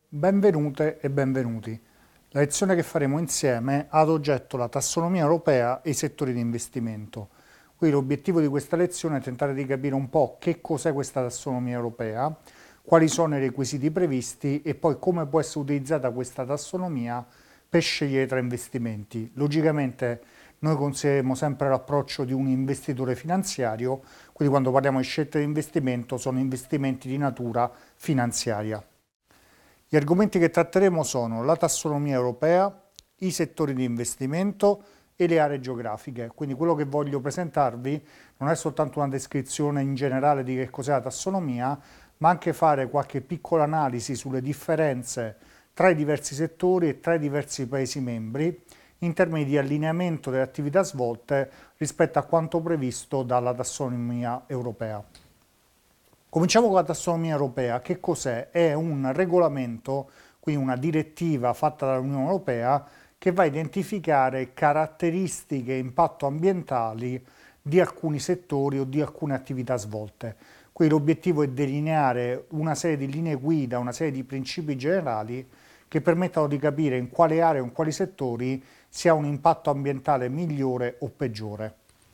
Benvenute e benvenuti. La lezione che faremo insieme ha ad oggetto la tassonomia europea e i settori di investimento. Quindi l'obiettivo di questa lezione è tentare di capire un po' che cos'è questa tassonomia europea, quali sono i requisiti previsti e poi come può essere utilizzata questa tassonomia per scegliere tra investimenti. Logicamente noi consideriamo sempre l'approccio di un investitore finanziario, quindi quando parliamo di scelte di investimento sono investimenti di natura finanziaria. Gli argomenti che tratteremo sono la tassonomia europea, i settori di investimento e le aree geografiche. Quindi quello che voglio presentarvi non è soltanto una descrizione in generale di che cos'è la tassonomia, ma anche fare qualche piccola analisi sulle differenze tra i diversi settori e tra i diversi Paesi membri in termini di allineamento delle attività svolte rispetto a quanto previsto dalla tassonomia europea. Cominciamo con la tassonomia europea. Che cos'è? È un regolamento, quindi una direttiva fatta dall'Unione Europea che va a identificare caratteristiche e impatto ambientali di alcuni settori o di alcune attività svolte. Quindi l'obiettivo è delineare una serie di linee guida, una serie di principi generali che permettano di capire in quale aree o in quali settori si ha un impatto ambientale migliore o peggiore.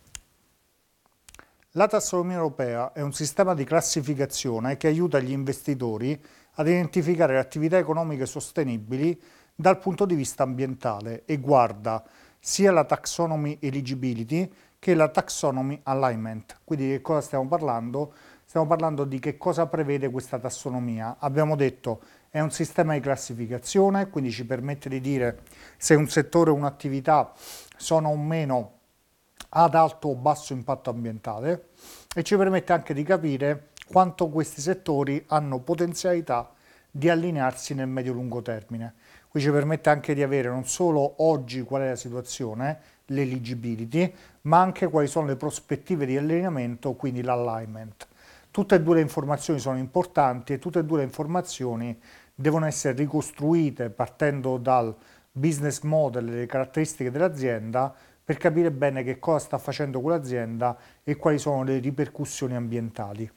La tassonomia europea è un sistema di classificazione che aiuta gli investitori ad identificare le attività economiche sostenibili dal punto di vista ambientale e guarda sia la taxonomy eligibility che la taxonomy alignment. Quindi di che cosa stiamo parlando? Stiamo parlando di che cosa prevede questa tassonomia. Abbiamo detto è un sistema di classificazione, quindi ci permette di dire se un settore o un'attività sono o meno ad alto o basso impatto ambientale e ci permette anche di capire quanto questi settori hanno potenzialità di allinearsi nel medio-lungo termine. Qui ci permette anche di avere non solo oggi qual è la situazione, l'eligibility, ma anche quali sono le prospettive di allineamento, quindi l'alignment. Tutte e due le informazioni sono importanti e tutte e due le informazioni devono essere ricostruite partendo dal business model e le caratteristiche dell'azienda per capire bene che cosa sta facendo quell'azienda e quali sono le ripercussioni ambientali.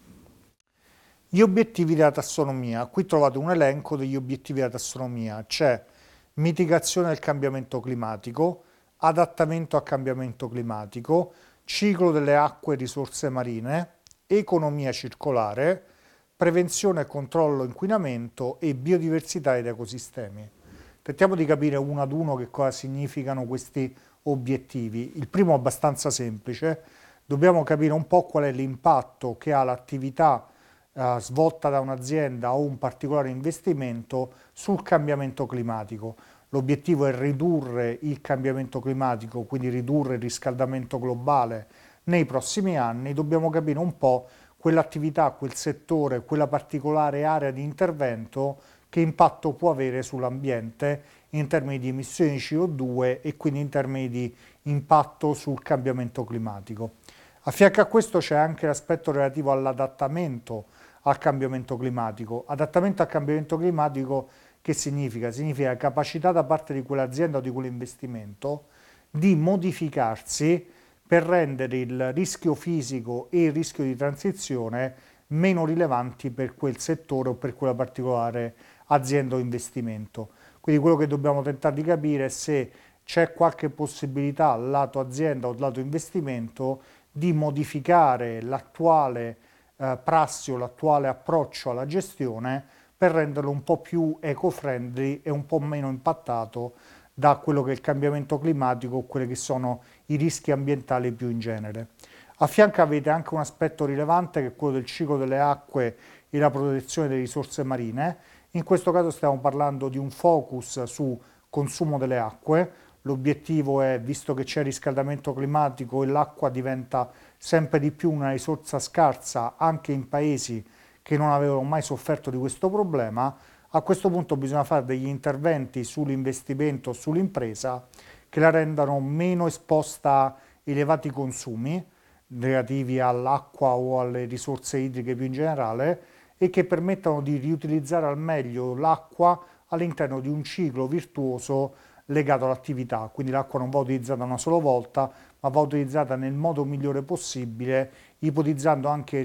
Gli obiettivi della tassonomia. Qui trovate un elenco degli obiettivi della tassonomia. C'è mitigazione del cambiamento climatico, adattamento al cambiamento climatico, ciclo delle acque e risorse marine, economia circolare, prevenzione e controllo inquinamento e biodiversità ed ecosistemi. Tentiamo di capire uno ad uno che cosa significano questi obiettivi. Il primo è abbastanza semplice, dobbiamo capire un po' qual è l'impatto che ha l'attività svolta da un'azienda o un particolare investimento sul cambiamento climatico. L'obiettivo è ridurre il cambiamento climatico, quindi ridurre il riscaldamento globale nei prossimi anni. Dobbiamo capire un po' quell'attività, quel settore, quella particolare area di intervento che impatto può avere sull'ambiente in termini di emissioni di CO2 e quindi in termini di impatto sul cambiamento climatico. A fianco a questo c'è anche l'aspetto relativo all'adattamento al cambiamento climatico. Adattamento al cambiamento climatico che significa? Significa capacità da parte di quell'azienda o di quell'investimento di modificarsi per rendere il rischio fisico e il rischio di transizione meno rilevanti per quel settore o per quella particolare azienda o investimento. Quindi quello che dobbiamo tentare di capire è se c'è qualche possibilità lato azienda o lato investimento di modificare l'attuale prassi o l'attuale approccio alla gestione per renderlo un po' più eco-friendly e un po' meno impattato da quello che è il cambiamento climatico o quelli che sono i rischi ambientali più in genere. A fianco avete anche un aspetto rilevante che è quello del ciclo delle acque e la protezione delle risorse marine. In questo caso stiamo parlando di un focus su consumo delle acque. L'obiettivo è, visto che c'è riscaldamento climatico e l'acqua diventa sempre di più una risorsa scarsa anche in paesi che non avevano mai sofferto di questo problema, a questo punto bisogna fare degli interventi sull'investimento, sull'impresa, che la rendano meno esposta a elevati consumi relativi all'acqua o alle risorse idriche più in generale e che permettano di riutilizzare al meglio l'acqua all'interno di un ciclo virtuoso legato all'attività. Quindi l'acqua non va utilizzata una sola volta, ma va utilizzata nel modo migliore possibile, ipotizzando anche